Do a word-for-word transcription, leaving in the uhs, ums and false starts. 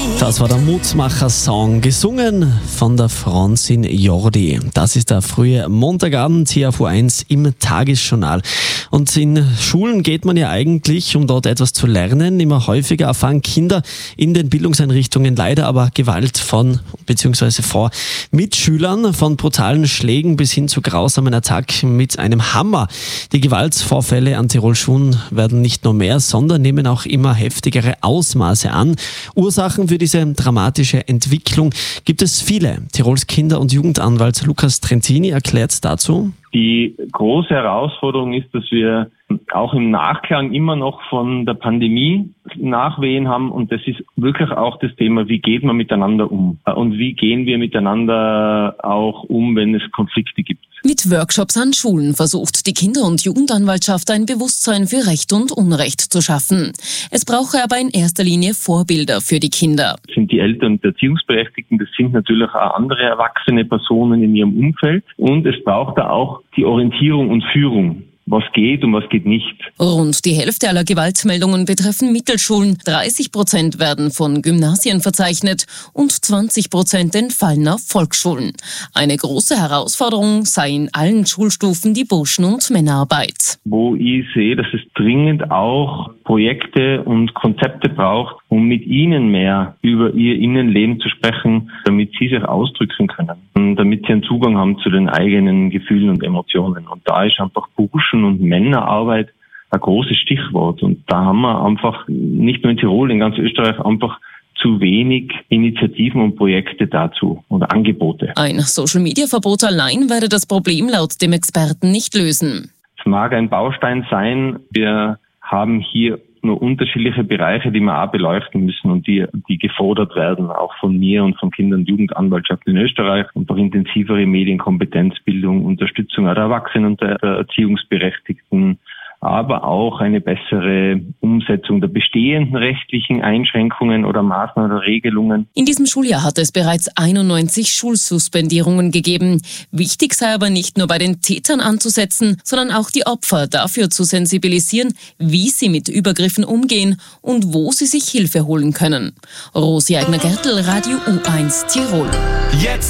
Das war der Mutmacher-Song, gesungen von der Franzin Jordi. Das ist der frühe Montagabend hier auf U eins im Tagesjournal. Und in Schulen geht man ja eigentlich, um dort etwas zu lernen. Immer häufiger erfahren Kinder in den Bildungseinrichtungen leider aber Gewalt von bzw. vor Mitschülern, von brutalen Schlägen bis hin zu grausamen Attacken mit einem Hammer. Die Gewaltvorfälle an Tirol-Schulen werden nicht nur mehr, sondern nehmen auch immer heftigere Ausmaße an. Ursachen für diese dramatische Entwicklung gibt es viele. Tirols Kinder- und Jugendanwalt Lukas Trentini erklärt dazu: Die große Herausforderung ist, dass wir auch im Nachklang immer noch von der Pandemie Nachwehen haben, und das ist wirklich auch das Thema, wie geht man miteinander um und wie gehen wir miteinander auch um, wenn es Konflikte gibt. Mit Workshops an Schulen versucht die Kinder- und Jugendanwaltschaft ein Bewusstsein für Recht und Unrecht zu schaffen. Es brauche aber in erster Linie Vorbilder für die Kinder. Das sind die Eltern und Erziehungsberechtigten, das sind natürlich auch andere erwachsene Personen in ihrem Umfeld, und es braucht da auch die Orientierung und Führung. Was geht und was geht nicht. Rund die Hälfte aller Gewaltmeldungen betreffen Mittelschulen, dreißig Prozent werden von Gymnasien verzeichnet und zwanzig Prozent entfallen auf Volksschulen. Eine große Herausforderung sei in allen Schulstufen die Burschen- und Männerarbeit. Wo ich sehe, dass es dringend auch Projekte und Konzepte braucht, um mit ihnen mehr über ihr Innenleben zu sprechen, damit sie sich ausdrücken können und damit sie einen Zugang haben zu den eigenen Gefühlen und Emotionen. Und da ist einfach Burschen- und Männerarbeit ein großes Stichwort. Und da haben wir einfach, nicht nur in Tirol, in ganz Österreich, einfach zu wenig Initiativen und Projekte dazu oder Angebote. Ein Social-Media-Verbot allein werde das Problem laut dem Experten nicht lösen. Es mag ein Baustein sein. Wir haben hier nur unterschiedliche Bereiche, die wir auch beleuchten müssen und die, die gefordert werden, auch von mir und von Kinder- und Jugendanwaltschaft in Österreich. Und auch intensivere Medienkompetenzbildung, Unterstützung der Erwachsenen und der Erziehungsberechtigten, aber auch eine bessere Umsetzung der bestehenden rechtlichen Einschränkungen oder Maßnahmen oder Regelungen. In diesem Schuljahr hat es bereits einundneunzig Schulsuspendierungen gegeben. Wichtig sei aber nicht nur bei den Tätern anzusetzen, sondern auch die Opfer dafür zu sensibilisieren, wie sie mit Übergriffen umgehen und wo sie sich Hilfe holen können. Rosi Eigner-Gertl, Radio U eins Tirol. Jetzt